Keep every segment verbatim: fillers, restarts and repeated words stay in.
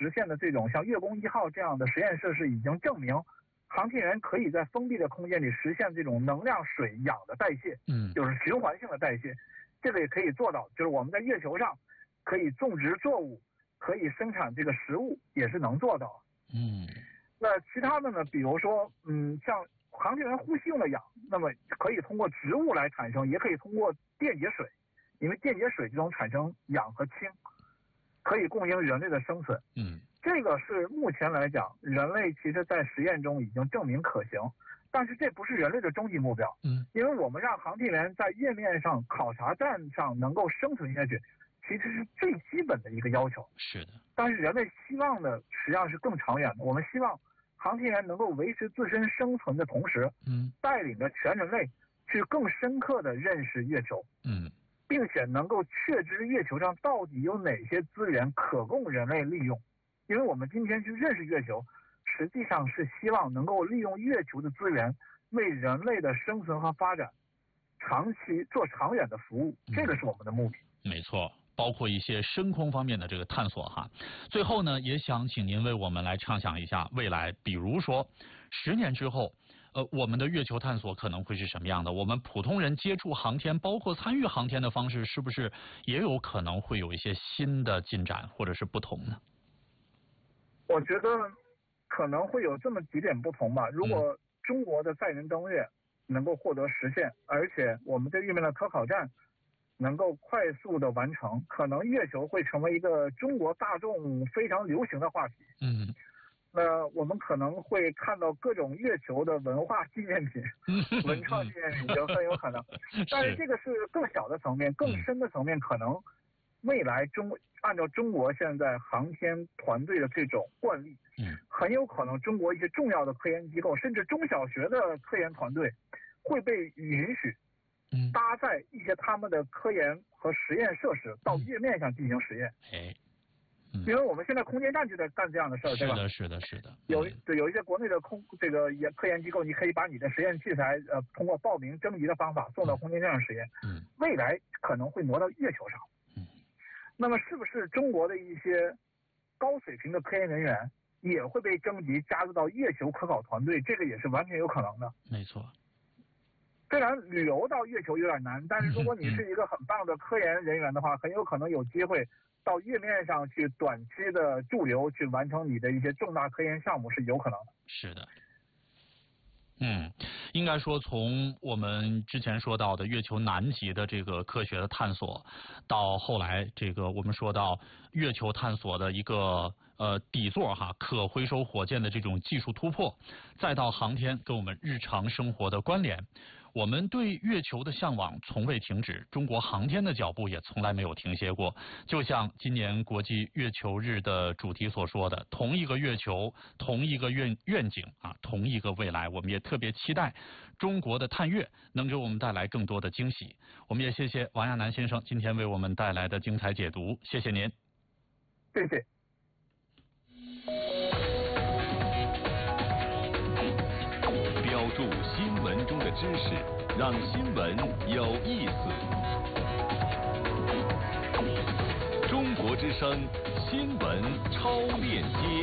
实现的这种像月宫一号这样的实验设施，已经证明航天员可以在封闭的空间里实现这种能量、水、氧的代谢， 嗯， 就是循环性的代谢。这个也可以做到，就是我们在月球上可以种植作物，可以生产这个食物，也是能做到。 嗯， 那其他的呢，比如说，嗯，像航天员呼吸用的氧，那么可以通过植物来产生，也可以通过电解水，因为电解水中产生氧和氢，可以供应人类的生存。 嗯， 这个是目前来讲，人类其实在实验中已经证明可行，但是这不是人类的终极目标。 嗯， 因为我们让航天员在月面上考察站上能够生存下去，其实是最基本的一个要求。 是的。 但是人类希望的实际上是更长远的，我们希望航天员能够维持自身生存的同时， 嗯， 带领着全人类去更深刻的认识月球， 嗯， 并且能够确知月球上到底有哪些资源可供人类利用。因为我们今天去认识月球，实际上是希望能够利用月球的资源，为人类的生存和发展长期做长远的服务，这个是我们的目的。 嗯，没错。包括一些深空方面的这个探索哈。最后呢，也想请您为我们来畅想一下未来，比如说十年之后，呃，我们的月球探索可能会是什么样的？我们普通人接触航天，包括参与航天的方式，是不是也有可能会有一些新的进展，或者是不同呢？ 我觉得可能会有这么几点不同吧。如果中国的载人登月能够获得实现，而且我们对月面的科考站能够快速的完成，可能月球会成为一个中国大众非常流行的话题。 嗯， 那我们可能会看到各种月球的文化纪念品、文创纪念品，就很有可能。但是这个是更小的层面，更深的层面，可能未来中按照中国现在航天团队的这种惯例， 嗯， 很有可能中国一些重要的科研机构，甚至中小学的科研团队会被允许搭载一些他们的科研和实验设施到月面上进行实验。 哎， 嗯，因为我们现在空间站就在干这样的事儿，对吧？ 是的，是的，是的。 有对有一些国内的空这个研科研机构，你可以把你的实验器材呃通过报名征集的方法送到空间站上实验。 嗯， 未来可能会挪到月球上。 嗯， 那么是不是中国的一些高水平的科研人员也会被征集加入到月球科考团队？这个也是完全有可能的。 没错。 虽然旅游到月球有点难，但是如果你是一个很棒的科研人员的话，很有可能有机会到月面上去短期的驻留，去完成你的一些重大科研项目，是有可能的。 是的。嗯，应该说从我们之前说到的月球南极的这个科学的探索，到后来这个我们说到月球探索的一个呃底座哈，可回收火箭的这种技术突破，再到航天跟我们日常生活的关联，我们对月球的向往从未停止，中国航天的脚步也从来没有停歇过。就像今年国际月球日的主题所说的，同一个月球，同一个愿愿景啊，同一个未来，我们也特别期待中国的探月能给我们带来更多的惊喜。我们也谢谢王亚楠先生今天为我们带来的精彩解读，谢谢您。 谢谢。 标注新闻中的知识，让新闻有意思。中国之声新闻超链接。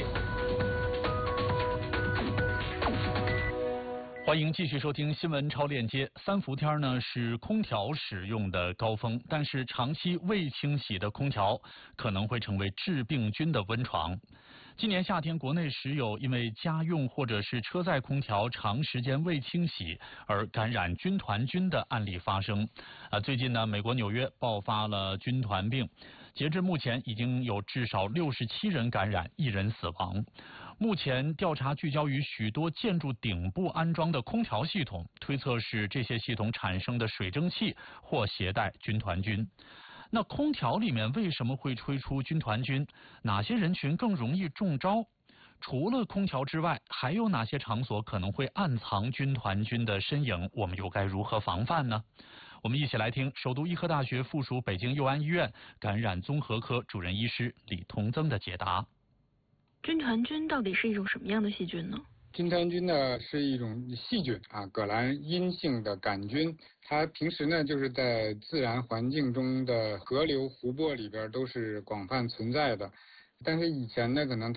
欢迎继续收听新闻超链接。三伏天呢是空调使用的高峰，但是长期未清洗的空调可能会成为致病菌的温床。今年夏天，国内时有因为家用或者是车载空调长时间未清洗而感染军团菌的案例发生。啊，最近呢，美国纽约爆发了军团病，截至目前已经有至少六十七人感染，一人死亡。目前调查聚焦于许多建筑顶部安装的空调系统，推测是这些系统产生的水蒸气或携带军团菌。那空调里面为什么会吹出军团菌？哪些人群更容易中招？除了空调之外，还有哪些场所可能会暗藏军团菌的身影？我们又该如何防范呢？我们一起来听首都医科大学附属北京佑安医院感染综合科主任医师李同增的解答。 军团菌到底是一种什么样的细菌呢？ 军团菌呢是一种细菌啊，革兰阴性的杆菌，它平时呢就是在自然环境中的河流、湖泊里边都是广泛存在的，但是以前呢可能